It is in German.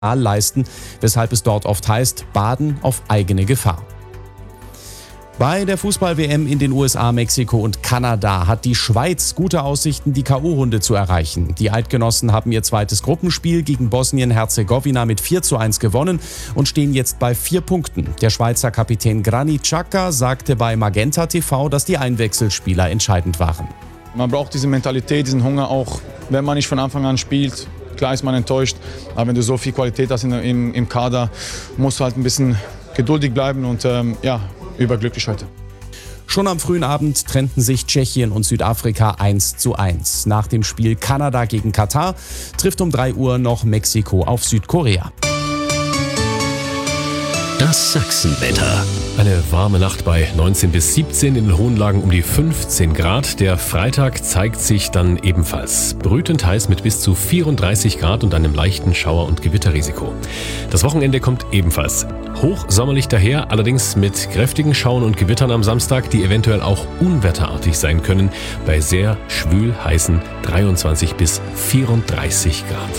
leisten, weshalb es dort oft heißt, baden auf eigene Gefahr. Bei der Fußball-WM in den USA, Mexiko und Kanada hat die Schweiz gute Aussichten, die K.O.-Runde zu erreichen. Die Eidgenossen haben ihr zweites Gruppenspiel gegen Bosnien-Herzegowina mit 4:1 gewonnen und stehen jetzt bei 4 Punkten. Der Schweizer Kapitän Granit Xhaka sagte bei Magenta TV, dass die Einwechselspieler entscheidend waren. Man braucht diese Mentalität, diesen Hunger auch, wenn man nicht von Anfang an spielt. Klar ist man enttäuscht, aber wenn du so viel Qualität hast im Kader, musst du halt ein bisschen geduldig bleiben und überglücklich heute. Schon am frühen Abend trennten sich Tschechien und Südafrika 1:1. Nach dem Spiel Kanada gegen Katar trifft um 3 Uhr noch Mexiko auf Südkorea. Das Sachsenwetter. Eine warme Nacht bei 19 bis 17, in den hohen Lagen um die 15 Grad. Der Freitag zeigt sich dann ebenfalls brütend heiß mit bis zu 34 Grad und einem leichten Schauer- und Gewitterrisiko. Das Wochenende kommt ebenfalls hochsommerlich daher, allerdings mit kräftigen Schauern und Gewittern am Samstag, die eventuell auch unwetterartig sein können, bei sehr schwül heißen 23 bis 34 Grad.